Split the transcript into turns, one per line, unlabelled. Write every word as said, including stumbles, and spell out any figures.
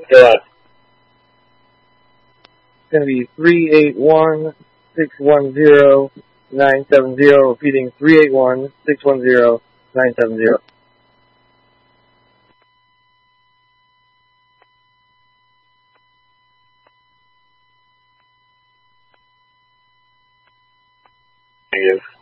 Go on.
It's going to be three eight one, six one zero, nine seven zero, repeating three eight one, six one zero, nine seven zero.
Negative.